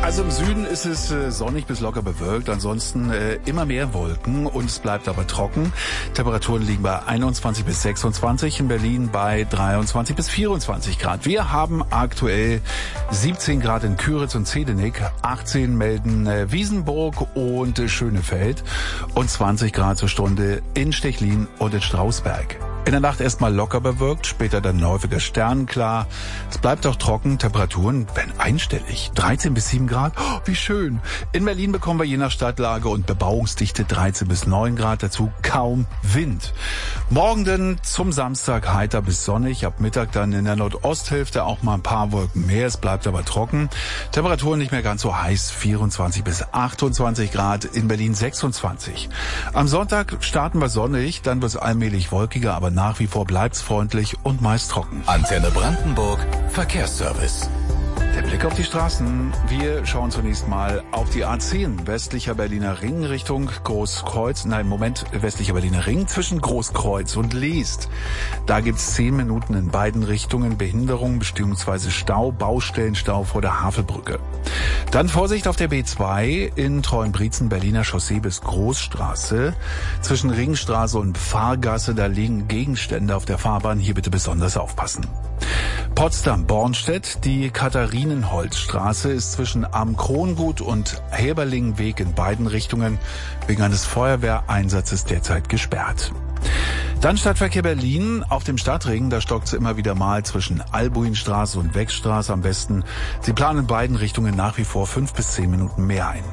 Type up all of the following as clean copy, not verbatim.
Also im Süden ist es sonnig bis locker bewölkt, ansonsten immer mehr Wolken und es bleibt aber trocken. Temperaturen liegen bei 21 bis 26, in Berlin bei 23 bis 24 Grad. Wir haben aktuell 17 Grad in Küritz und Zedenik, 18 melden Wiesenburg und Schönefeld und 20 Grad zur Stunde in Stechlin und in Strausberg. In der Nacht erstmal locker bewölkt, später dann häufiger sternenklar. Es bleibt auch trocken, Temperaturen werden einstellig. 13 bis 7 Grad, oh, wie schön. In Berlin bekommen wir je nach Stadtlage und Bebauungsdichte 13 bis 9 Grad, dazu kaum Wind. Morgen dann zum Samstag heiter bis sonnig, ab Mittag dann in der Nordosthälfte auch mal ein paar Wolken mehr, es bleibt aber trocken. Temperaturen nicht mehr ganz so heiß, 24 bis 28 Grad, in Berlin 26. Am Sonntag starten wir sonnig, dann wird es allmählich wolkiger, aber nach wie vor bleibt's freundlich und meist trocken. Antenne Brandenburg, Verkehrsservice. Der Blick auf die Straßen. Wir schauen zunächst mal auf die A10, westlicher Berliner Ring Richtung Großkreuz. Westlicher Berliner Ring zwischen Großkreuz und Leest. Da gibt's 10 Minuten in beiden Richtungen Behinderung bzw. Stau, Baustellenstau vor der Havelbrücke. Dann Vorsicht auf der B2 in Treuenbrietzen, Berliner Chaussee bis Großstraße. Zwischen Ringstraße und Fahrgasse, da liegen Gegenstände auf der Fahrbahn. Hier bitte besonders aufpassen. Potsdam-Bornstedt, die Katharinenholzstraße ist zwischen Am Krongut und Heberlingenweg in beiden Richtungen wegen eines Feuerwehreinsatzes derzeit gesperrt. Dann Stadtverkehr Berlin auf dem Stadtring, da stockt es immer wieder mal zwischen Albuinstraße und Wegstraße am besten. Sie planen in beiden Richtungen nach wie vor 5 bis 10 Minuten mehr ein.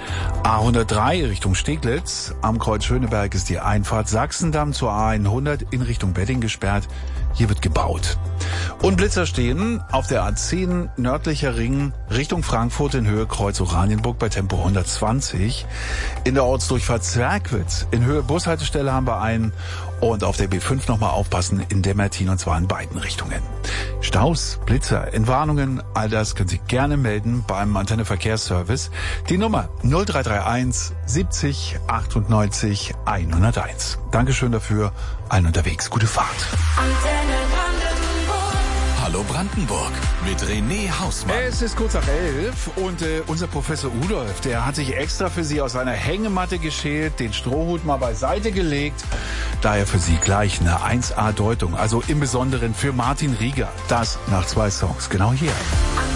A103 Richtung Steglitz, am Kreuz Schöneberg ist die Einfahrt Sachsendamm zur A100 in Richtung Wedding gesperrt. Hier wird gebaut. Und Blitzer stehen auf der A10 nördlicher Ring Richtung Frankfurt in Höhe Kreuz Oranienburg bei Tempo 120. In der Ortsdurchfahrt Zwerkwitz in Höhe Bushaltestelle haben wir einen. Und auf der B5 nochmal aufpassen in Demmertin, und zwar in beiden Richtungen. Staus, Blitzer, Entwarnungen, all das können Sie gerne melden beim Antenne Verkehrsservice. Die Nummer 0331 70 98 101. Dankeschön dafür. Allen unterwegs. Gute Fahrt. Hallo Brandenburg mit René Hausmann. Es ist kurz nach 11 und unser Professor Udolf, der hat sich extra für Sie aus einer Hängematte geschält, den Strohhut mal beiseite gelegt. Daher für Sie gleich eine 1A-Deutung, also im Besonderen für Martin Rieger. Das nach 2 Songs, genau hier.